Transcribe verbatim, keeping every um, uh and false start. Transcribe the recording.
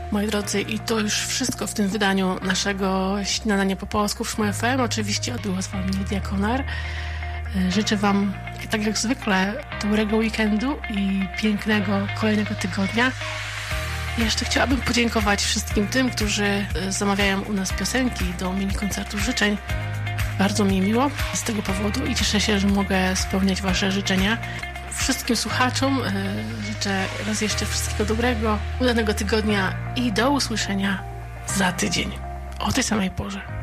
Moi drodzy, i to już wszystko w tym wydaniu naszego Śniadania po polsku w Szmer F M. Oczywiście odbyła z Wami Lidia Konar. Życzę Wam, tak jak zwykle, dobrego weekendu i pięknego kolejnego tygodnia. Jeszcze chciałabym podziękować wszystkim tym, którzy zamawiają u nas piosenki do mini koncertu życzeń. Bardzo mi miło z tego powodu i cieszę się, że mogę spełniać Wasze życzenia. Wszystkim słuchaczom życzę raz jeszcze wszystkiego dobrego, udanego tygodnia i do usłyszenia za tydzień o tej samej porze.